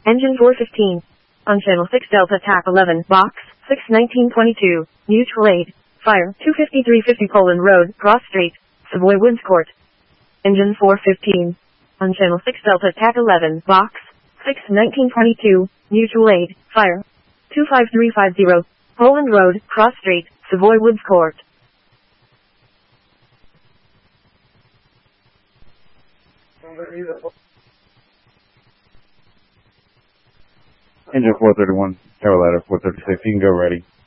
Engine 415. On channel 6 Delta TAP 11, box 61922, mutual aid, fire 25350 Poland Road, Cross Street, Savoy Woods Court. Engine 415. On channel 6 Delta TAP 11, box 61922, mutual aid, fire 25350, Poland Road, Cross Street, Savoy Woods Court. Engine 431, Tower Ladder 436, you can go ready.